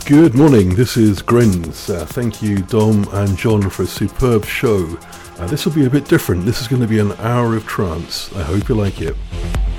Good morning, this is Grins. Thank you, Dom and John, for a superb show. This will be a bit different. This is going to be an hour of trance. I hope you like it.